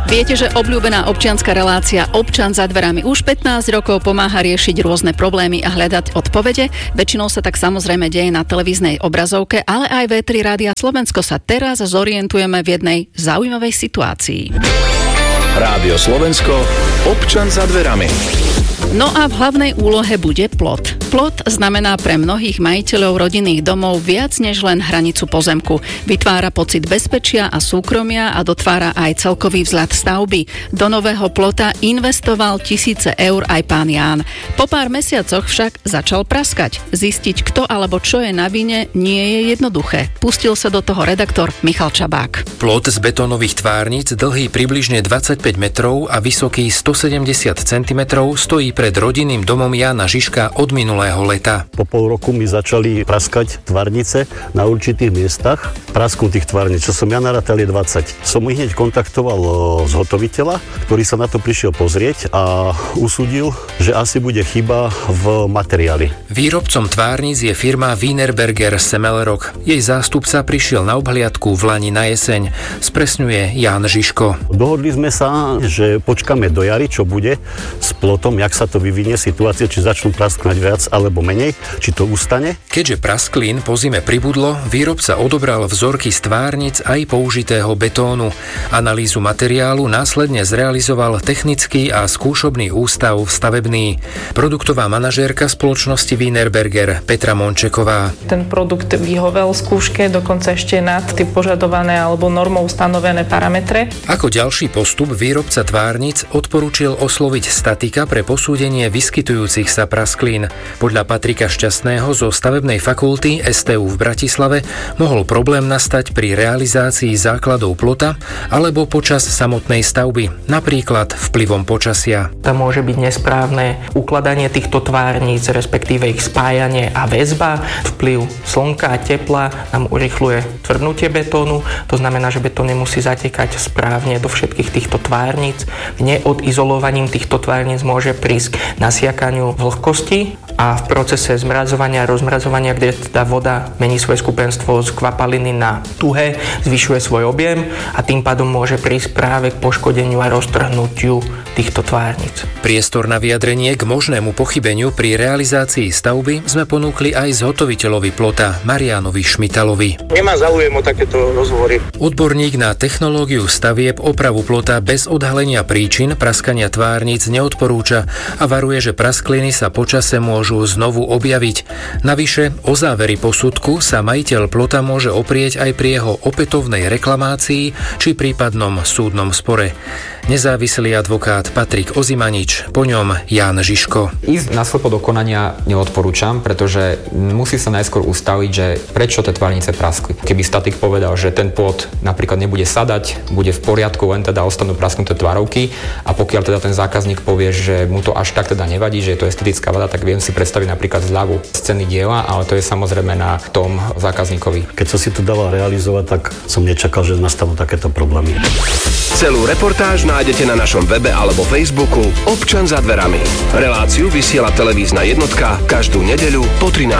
Viete, že obľúbená občianska relácia Občan za dverami už 15 rokov pomáha riešiť rôzne problémy a hľadať odpovede. Väčšinou sa tak samozrejme deje na televíznej obrazovke, ale aj v éteri Rádia Slovensko sa teraz zorientujeme v jednej zaujímavej situácii. Rádio Slovensko, Občan za dverami. No a v hlavnej úlohe bude plot. Plot znamená pre mnohých majiteľov rodinných domov viac než len hranicu pozemku. Vytvára pocit bezpečia a súkromia a dotvára aj celkový vzhľad stavby. Do nového plota investoval tisíce eur aj pán Ján. Po pár mesiacoch však začal praskať. Zistiť, kto alebo čo je na vine, nie je jednoduché. Pustil sa do toho redaktor Michal Čabák. Plot z betónových tvárnic, dlhý približne 25 metrov a vysoký 170 cm, stojí pred rodinným domom Jána Žižka od minulého leta. Po pol roku mi začali praskať tvárnice na určitých miestach. Prasknutých tvárnic, čo som ja narátal, je 20. Som hneď kontaktoval zhotoviteľa, ktorý sa na to prišiel pozrieť a usúdil, že asi bude chyba v materiáli. Výrobcom tvárnic je firma Wienerberger Semmelrock. Jej zástupca prišiel na obhliadku v lani na jeseň. Spresňuje Ján Žižko. Dohodli sme sa, že počkáme do jary, čo bude s plotom, jak sa to vyvinie situácia, či začnú prasknať viac alebo menej, či to ustane. Keďže prasklín po zime pribudlo, výrobca odobral vzorky z tvárnic aj použitého betónu. Analýzu materiálu následne zrealizoval technický a skúšobný ústav stavebný. Produktová manažérka spoločnosti Wienerberger Petra Mončeková. Ten produkt vyhovel skúške, dokonca ešte nad tie požadované alebo normou stanovené parametre. Ako ďalší postup výrobca tvárnic odporúčil osloviť statika pre posúdenie vyskytujúcich sa prasklín. Podľa Patrika Šťastného zo stavebnej fakulty STU v Bratislave mohol problém nastať pri realizácii základov plota alebo počas samotnej stavby, napríklad vplyvom počasia. Tam môže byť nesprávne ukladanie týchto tvárnic, respektíve ich spájanie a väzba. Vplyv slnka a tepla nám urýchľuje tvrdnutie betónu, to znamená, že betón nemusí zatekať správne do všetkých týchto tvárnic. Neodizolovaním týchto tvárnic môže prísť k nasiakaniu vlhkosti a v procese zmrazovania a rozmrazovania, kde teda voda mení svoje skupenstvo z kvapaliny na tuhé, zvyšuje svoj objem a tým pádom môže prísť práve k poškodeniu a roztrhnutiu týchto tvárnic. Priestor na vyjadrenie k možnému pochybeniu pri realizácii stavby sme ponúkli aj zhotoviteľovi plota Marianovi Šmitalovi. Nemá záujem o takéto rozhovory. Odborník na technológiu stavieb opravu plota bez odhalenia príčin praskania tvárnic neodporúča a varuje, že praskliny sa počase môžu znovu objaviť. Navyše, o závery posudku sa majiteľ plota môže oprieť aj pri jeho opätovnej reklamácii či prípadnom súdnom spore. Nezávislý advokát Patrik Ozimanič, po ňom Ján Žižko. Ísť na slepo do konania neodporúčam, pretože musí sa najskôr ustaliť, že prečo tie tvárnice praskli. Keby statik povedal, že ten plot napríklad nebude sadať, bude v poriadku, len teda ostanú prasknuté tvárovky a pokiaľ teda ten zákazník povie, že mu to až tak teda nevadí, že je to estetická vada, tak viem si predstaviť napríklad zľavu z ceny diela, ale to je samozrejme na tom zákazníkovi. Keď som si to dával realizovať, tak som nečakal, že nastanú takéto problémy. Celú reportáž nájdete na našom webe alebo Facebooku Občan za dverami. Reláciu vysiela televízna jednotka každú nedeľu po 13.